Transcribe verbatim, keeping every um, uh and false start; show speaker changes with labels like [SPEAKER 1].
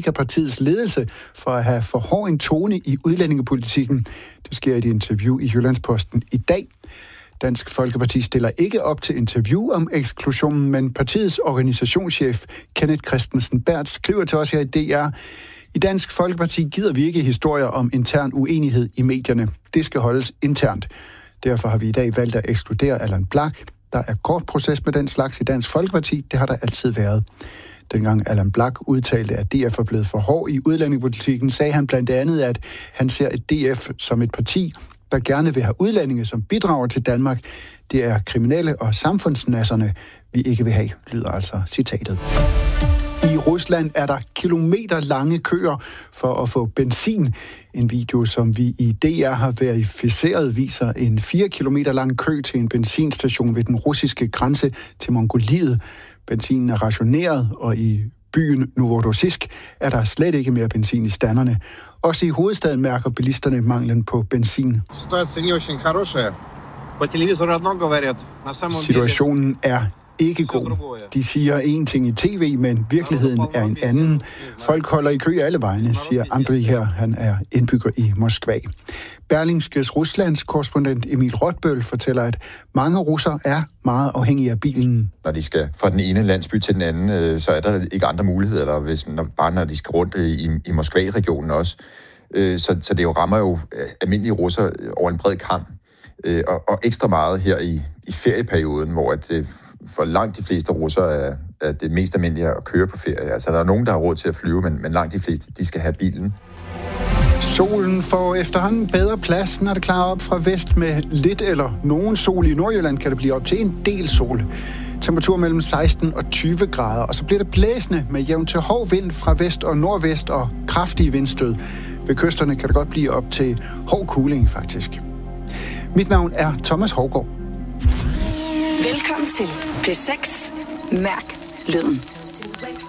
[SPEAKER 1] kritik af partiets ledelse for at have for hård en tone i udlændingepolitikken. Det sker i et interview i Jyllandsposten i dag. Dansk Folkeparti stiller ikke op til interview om eksklusionen, men partiets organisationschef Kenneth Kristensen Berth skriver til os her i D R: I Dansk Folkeparti gider vi ikke historier om intern uenighed i medierne. Det skal holdes internt. Derfor har vi i dag valgt at ekskludere Allan Blak. Der er kort proces med den slags i Dansk Folkeparti. Det har der altid været. Dengang Allan Blak udtalte, at D F er blevet for hård i udlændingepolitikken, sagde han blandt andet, at han ser et D F som et parti, der gerne vil have udlændinge, som bidrager til Danmark. Det er kriminelle og samfundsnasserne, vi ikke vil have, lyder altså citatet. I Rusland er der kilometerlange køer for at få benzin. En video, som vi i D R har verificeret, viser en fire kilometer lang kø til en benzinstation ved den russiske grænse til Mongoliet. Benzinen er rationeret, og i byen Novorossiysk er der slet ikke mere benzin i standerne. Også i hovedstaden mærker bilisterne manglen på benzin. Situationen er ikke god. De siger en ting i tv, men virkeligheden er en anden. Folk holder i kø alle vegne, siger Andriy her. Han er indbygger i Moskva. Berlingskes Ruslands korrespondent Emil Rotbøl fortæller, at mange russere er meget afhængige af bilen.
[SPEAKER 2] Når de skal fra den ene landsby til den anden, så er der ikke andre muligheder, eller hvis, når, bare når de skal rundt i, i Moskva-regionen også. Så, så det jo rammer jo almindelige russere over en bred kam. Og, og ekstra meget her i, i ferieperioden, hvor at, for langt de fleste russere er, er det mest almindelige at køre på ferie. Altså der er nogen, der har råd til at flyve, men, men langt de fleste, de skal have bilen.
[SPEAKER 1] Solen får efterhånden bedre plads, når det klarer op fra vest med lidt eller nogen sol. I Nordjylland kan det blive op til en del sol. Temperatur mellem seksten og tyve grader, og så bliver det blæsende med jævn til hård vind fra vest og nordvest og kraftige vindstød. Ved kysterne kan det godt blive op til hård kuling, faktisk. Mit navn er Thomas Hougaard.
[SPEAKER 3] Velkommen til P seks. Mærk lyden.